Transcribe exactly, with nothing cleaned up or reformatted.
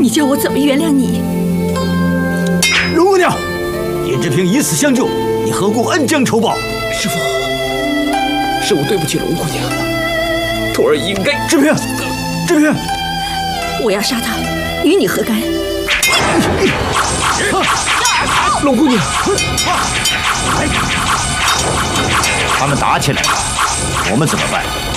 叫我怎么原谅你？ 龙姑娘，叶志平以死相救，你何故恩将仇报？ 师父，是我对不起龙姑娘，徒儿应该。 志平，志平， 我要杀他，与你何干？ 龙姑娘， 他们打起来了，我们怎么办？